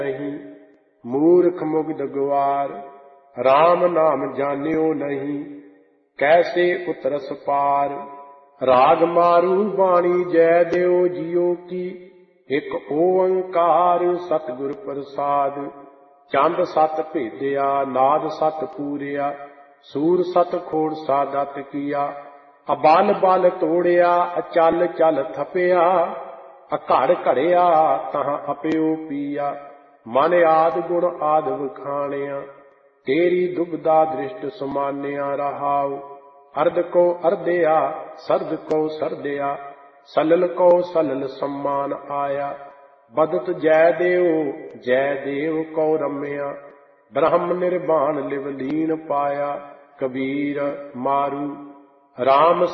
नहीं। मूर्ख मुग्ध गुवार राम नाम जान्यो नहीं। कैसे उतरस पार राग मारू बाणी जय देव जियो की। एक ओंकार सतगुर प्रसाद चंद सत भेदिया नाद सत पूरिया। सूर सत खोड़ सादत किया अबल बल तोड़िया। अचल चल थपिया अघड़ घड़िया तहां अपियो पिया। मन आद गुण आद वखाणिया तेरी दुबदा दृष्ट समान्या रहाओ। अर्ध को अर्धया सर्द को सर्दया सलल को सलल सम्मान आया। बदत जय देव को रम्या ब्रह्म निर्वाण लिवलीन पाया। कबीर मारू राम